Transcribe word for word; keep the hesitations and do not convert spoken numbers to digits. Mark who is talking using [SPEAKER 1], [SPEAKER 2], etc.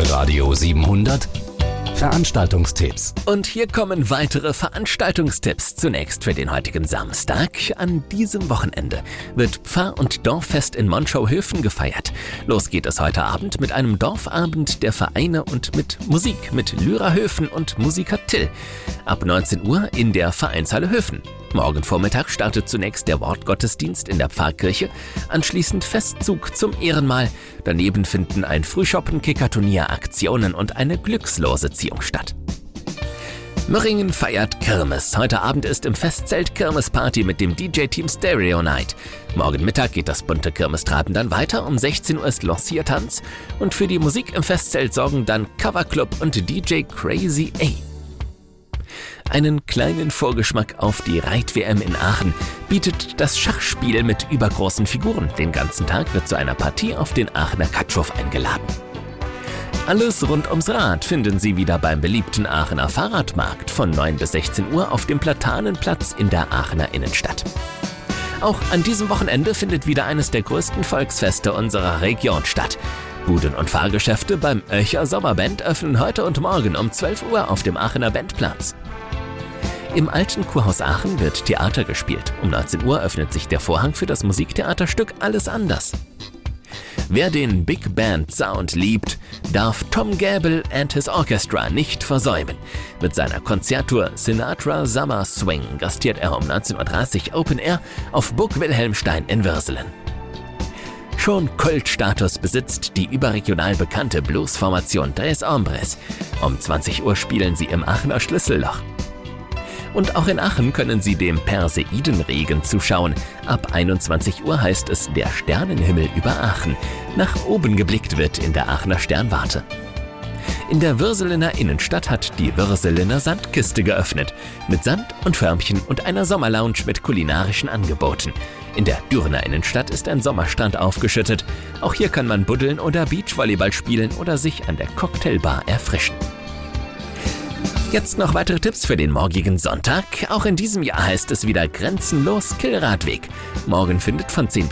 [SPEAKER 1] Radio siebenhundert Veranstaltungstipps.
[SPEAKER 2] Und hier kommen weitere Veranstaltungstipps. Zunächst für den heutigen Samstag. An diesem Wochenende wird Pfarr- und Dorffest in Monschau-Höfen gefeiert. Los geht es heute Abend mit einem Dorfabend der Vereine und mit Musik mit Lyra Höfen und Musiker Till. Ab neunzehn Uhr in der Vereinshalle Höfen. Morgen Vormittag startet zunächst der Wortgottesdienst in der Pfarrkirche, anschließend Festzug zum Ehrenmal. Daneben finden ein Frühschoppen, Kickerturnier, Aktionen und eine Glückslose-Ziehung statt. Möhringen feiert Kirmes. Heute Abend ist im Festzelt Kirmesparty mit dem D J-Team Stereo Night. Morgen Mittag geht das bunte Kirmestreiben dann weiter. Um sechzehn Uhr ist Lanciertanz und für die Musik im Festzelt sorgen dann Coverclub und D J Crazy A. Einen kleinen Vorgeschmack auf die Reit-W M in Aachen bietet das Schachspiel mit übergroßen Figuren. Den ganzen Tag wird zu einer Partie auf den Aachener Katschhof eingeladen. Alles rund ums Rad finden Sie wieder beim beliebten Aachener Fahrradmarkt von neun bis sechzehn Uhr auf dem Platanenplatz in der Aachener Innenstadt. Auch an diesem Wochenende findet wieder eines der größten Volksfeste unserer Region statt. Buden- und Fahrgeschäfte beim Oecher Sommerband öffnen heute und morgen um zwölf Uhr auf dem Aachener Bandplatz. Im alten Kurhaus Aachen wird Theater gespielt. Um neunzehn Uhr öffnet sich der Vorhang für das Musiktheaterstück Alles anders. Wer den Big Band Sound liebt, darf Tom Gable and his Orchestra nicht versäumen. Mit seiner Konzerttour Sinatra Summer Swing gastiert er um neunzehn Uhr dreißig Open Air auf Burg Wilhelmstein in Würselen. Schon Kultstatus besitzt die überregional bekannte Bluesformation Tres Hombres. Um zwanzig Uhr spielen sie im Aachener Schlüsselloch. Und auch in Aachen können Sie dem Perseidenregen zuschauen. Ab einundzwanzig Uhr heißt es der Sternenhimmel über Aachen. Nach oben geblickt wird in der Aachener Sternwarte. In der Würselener Innenstadt hat die Würselener Sandkiste geöffnet. Mit Sand und Förmchen und einer Sommerlounge mit kulinarischen Angeboten. In der Dürner Innenstadt ist ein Sommerstrand aufgeschüttet. Auch hier kann man buddeln oder Beachvolleyball spielen oder sich an der Cocktailbar erfrischen. Jetzt noch weitere Tipps für den morgigen Sonntag. Auch in diesem Jahr heißt es wieder grenzenlos Killradweg. Morgen findet von zehn